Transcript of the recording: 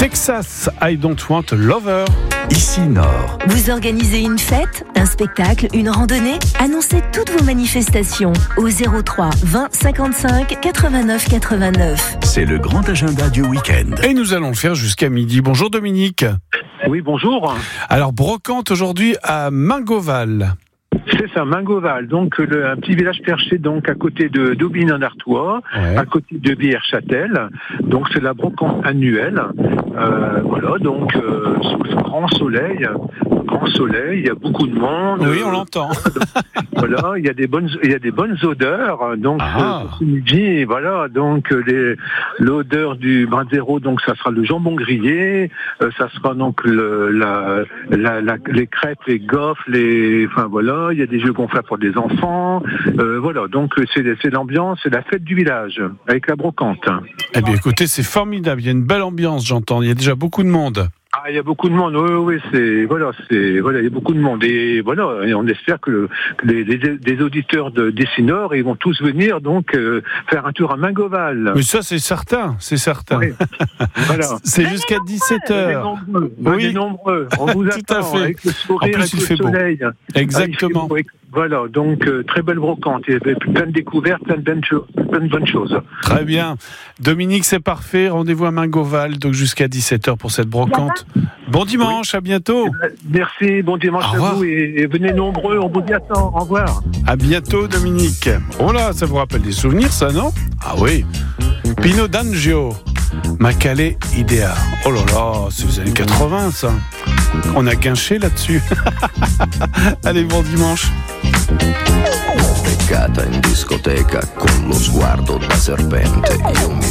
Texas, I Don't Want a Lover. Ici Nord. Vous organisez une fête, un spectacle, une randonnée? Annoncez toutes vos manifestations au 03 20 55 89 89. C'est le grand agenda du week-end. Et nous allons le faire jusqu'à midi. Bonjour Dominique. Oui, bonjour. Alors, brocante aujourd'hui à Mingoval. C'est ça, Mingoval, donc un petit village perché donc à côté de d'Aubigny-en-Artois, à côté de Villers-Châtel. Donc c'est la brocante annuelle. Voilà, donc sous le grand soleil, il y a beaucoup de monde. Oui, on l'entend. Voilà, il y a des bonnes odeurs. Donc ce midi, voilà, donc l'odeur du brin de zéro, donc ça sera le jambon grillé, ça sera donc les crêpes, les gaufres, enfin voilà, il y a des jeux gonflables pour des enfants. Voilà, donc c'est l'ambiance, c'est la fête du village avec la brocante. Eh bien, écoutez, c'est formidable. Il y a une belle ambiance, j'entends. Il y a déjà beaucoup de monde. Ah, il y a beaucoup de monde. Oui, il y a beaucoup de monde. Et voilà, et on espère que des auditeurs d'Essinor, ils vont tous venir donc faire un tour à Mingoval. Mais ça, c'est certain. Oui. Voilà. C'est jusqu'à 17h. Venez nombreux. On vous attend. Tout à fait. Avec le sourire, en plus, il fait soleil. beau. Exactement. Voilà, donc très belle brocante. Il y avait plein de découvertes, plein de bonnes choses. Très bien. Dominique, c'est parfait. Rendez-vous à Mingoval, donc jusqu'à 17h pour cette brocante. Bon dimanche, à bientôt. Merci, bon dimanche à vous et venez nombreux. On vous dit attends, au revoir. À bientôt, Dominique. Oh là, ça vous rappelle des souvenirs, ça, non? Ah oui. Pino D'Angio, Macalé Idea. Oh là là, c'est les années 80, ça. On a guinché là-dessus. Allez, bon dimanche. Beccata in discoteca con lo sguardo da serpente, io mi